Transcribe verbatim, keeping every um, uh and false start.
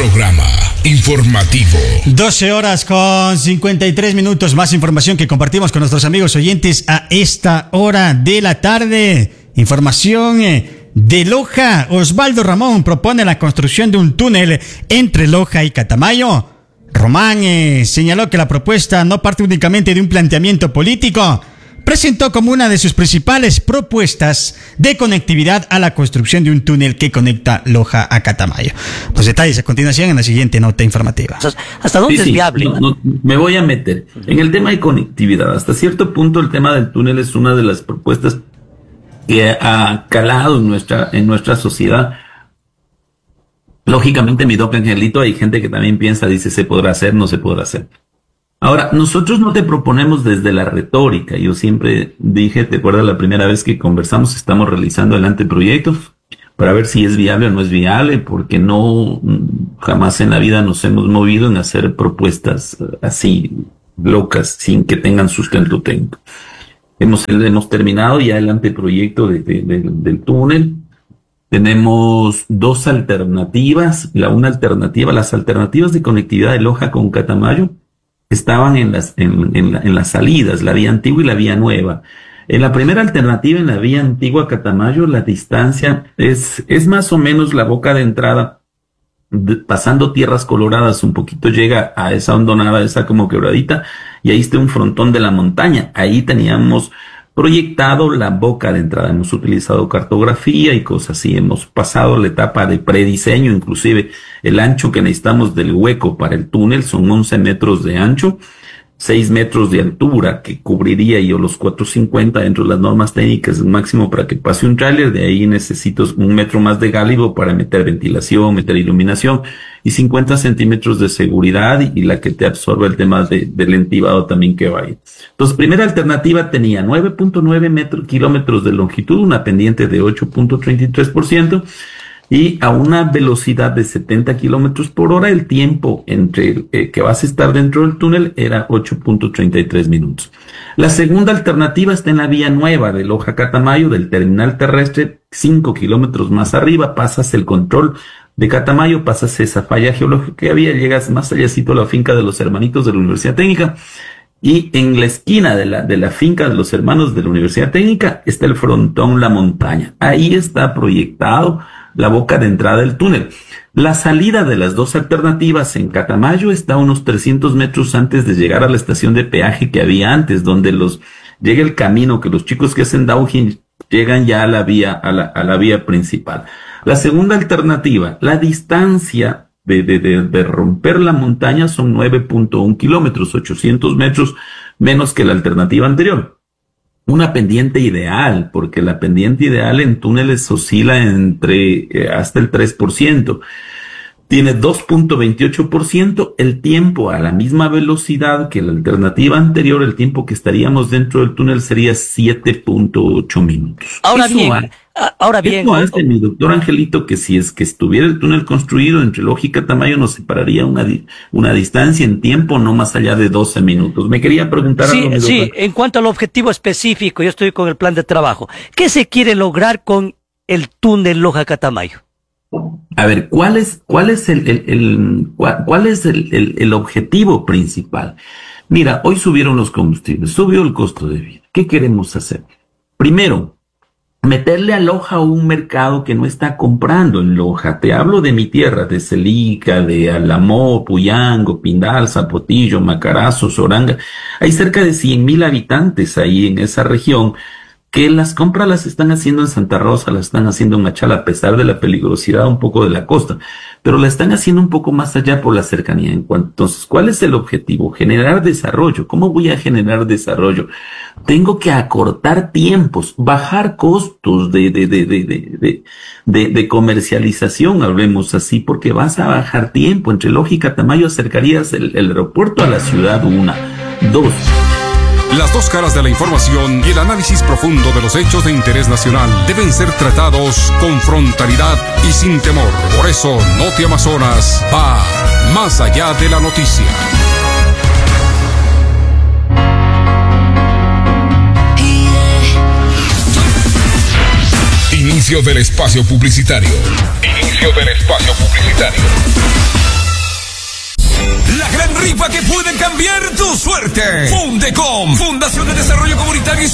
Programa informativo. doce horas con cincuenta y tres minutos. Más información que compartimos con nuestros amigos oyentes a esta hora de la tarde. Información de Loja. Osvaldo Ramón propone la construcción de un túnel entre Loja y Catamayo. Román eh, señaló que la propuesta no parte únicamente de un planteamiento político. Presentó como una de sus principales propuestas de conectividad a la construcción de un túnel que conecta Loja a Catamayo. Los detalles a continuación en la siguiente nota informativa. ¿Hasta dónde sí, es sí, viable? No, no, me voy a meter en el tema de conectividad. Hasta cierto punto el tema del túnel es una de las propuestas que ha calado en nuestra, en nuestra sociedad. Lógicamente, mi doc Angelito, hay gente que también piensa, dice, se podrá hacer, no se podrá hacer. Ahora, nosotros no te proponemos desde la retórica. Yo siempre dije, ¿te acuerdas la primera vez que conversamos? Estamos realizando el anteproyecto para ver si es viable o no es viable, porque no, jamás en la vida nos hemos movido en hacer propuestas así locas, sin que tengan sustento técnico. Hemos, hemos terminado ya el anteproyecto de, de, de, del túnel. Tenemos dos alternativas. La una alternativa, las alternativas de conectividad de Loja con Catamayo estaban en las, en, en, la, en las salidas, la vía antigua y la vía nueva. En la primera alternativa, en la vía antigua Catamayo, la distancia es, es más o menos la boca de entrada, de, pasando Tierras Coloradas, un poquito llega a esa hondonada, esa como quebradita, y ahí está un frontón de la montaña. Ahí teníamos proyectado la boca de entrada. Hemos utilizado cartografía y cosas así. Hemos pasado la etapa de prediseño, inclusive el ancho que necesitamos del hueco para el túnel son once metros de ancho, seis metros de altura, que cubriría yo los cuatrocientos cincuenta dentro de las normas técnicas, el máximo para que pase un tráiler. De ahí necesito un metro más de gálibo para meter ventilación, meter iluminación, y cincuenta centímetros de seguridad y, y la que te absorbe el tema de, del entibado también que vaya. Entonces, primera alternativa tenía nueve punto nueve kilómetros de longitud, una pendiente de ocho punto treinta y tres por ciento, y a una velocidad de setenta kilómetros por hora, el tiempo entre eh, que vas a estar dentro del túnel era ocho punto treinta y tres minutos. La segunda alternativa está en la vía nueva de Loja a Catamayo, del terminal terrestre, cinco kilómetros más arriba, pasas el control de Catamayo, pasas esa falla geológica que había, llegas más allácito a la finca de los hermanitos de la Universidad Técnica, y en la esquina de la, de la finca de los hermanos de la Universidad Técnica está el frontón La Montaña. Ahí está proyectado la boca de entrada del túnel. La salida de las dos alternativas en Catamayo está a unos trescientos metros antes de llegar a la estación de peaje que había antes, donde los llega el camino que los chicos que hacen downhill llegan ya a la vía, a la, a la vía principal. La segunda alternativa, la distancia de, de, de, de romper la montaña son nueve punto uno kilómetros, ochocientos metros menos que la alternativa anterior. Una pendiente ideal, porque la pendiente ideal en túneles oscila entre eh, hasta el tres por ciento. Tiene dos punto veintiocho por ciento. El tiempo a la misma velocidad que la alternativa anterior, el tiempo que estaríamos dentro del túnel sería siete punto ocho minutos. Ahora Eso bien, hace, ahora bien. eso hace, mi doctor Angelito, que si es que estuviera el túnel construido entre Loja y Catamayo, nos separaría una, una distancia en tiempo no más allá de doce minutos. Me quería preguntar Sí, algo, mi sí, doctor. en cuanto al objetivo específico, yo estoy con el plan de trabajo. ¿Qué se quiere lograr con el túnel Loja-Catamayo? A ver, ¿cuál es, cuál es el, el, el cuál, cuál es el, el, el objetivo principal? Mira, hoy subieron los combustibles, subió el costo de vida. ¿Qué queremos hacer? Primero, meterle a Loja un mercado que no está comprando en Loja. Te hablo de mi tierra, de Celica, de Alamó, Puyango, Pindal, Zapotillo, Macarazo, Soranga. Hay cerca de cien mil habitantes ahí en esa región, que las compras las están haciendo en Santa Rosa, las están haciendo en Machala, a pesar de la peligrosidad un poco de la costa, pero la están haciendo un poco más allá por la cercanía. En cuanto, entonces, ¿cuál es el objetivo? Generar desarrollo. ¿Cómo voy a generar desarrollo? Tengo que acortar tiempos, bajar costos de, de, de, de, de, de, de, de comercialización, hablemos así, porque vas a bajar tiempo. Entre Loja y Catamayo acercarías el, el aeropuerto a la ciudad, una. Dos. Las dos caras de la información y el análisis profundo de los hechos de interés nacional deben ser tratados con frontalidad y sin temor. Por eso, Noti Amazonas va más allá de la noticia. Inicio del espacio publicitario. Inicio del espacio publicitario. equipa que puede cambiar tu suerte. Fundecom, Fundación de Desarrollo Comunitario y